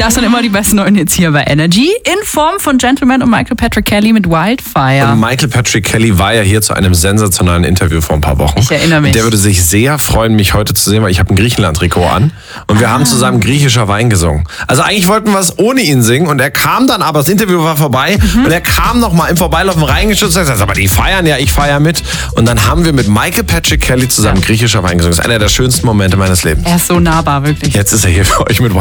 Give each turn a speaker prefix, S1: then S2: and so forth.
S1: Das sind immer die besten neuen Hits hier bei Energy. In Form von Gentleman und Michael Patrick Kelly mit Wildfire.
S2: Und Michael Patrick Kelly war ja hier zu einem sensationalen Interview vor ein paar Wochen.
S1: Ich erinnere mich.
S2: Der würde sich sehr freuen, mich heute zu sehen, weil ich habe ein Griechenland-Trikot an. Und wir haben zusammen griechischer Wein gesungen. Also eigentlich wollten wir es ohne ihn singen. Und er kam dann aber, das Interview war vorbei. Und er kam noch mal im Vorbeilaufen reingeschützt und gesagt, aber die feiern ja, ich feiere mit. Und dann haben wir mit Michael Patrick Kelly zusammen griechischer Wein gesungen. Das ist einer der schönsten Momente meines Lebens.
S1: Er ist so nahbar, wirklich.
S2: Jetzt ist er hier für euch mit Wildfire.